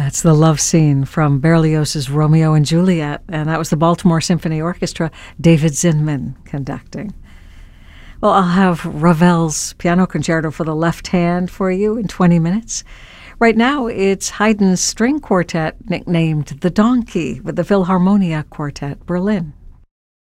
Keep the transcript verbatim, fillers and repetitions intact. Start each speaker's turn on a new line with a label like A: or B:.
A: That's the love scene from Berlioz's Romeo and Juliet, and that was the Baltimore Symphony Orchestra, David Zinman conducting. Well, I'll have Ravel's Piano Concerto for the Left Hand for you in twenty minutes. Right now, it's Haydn's string quartet nicknamed The Donkey with the Philharmonia Quartet, Berlin.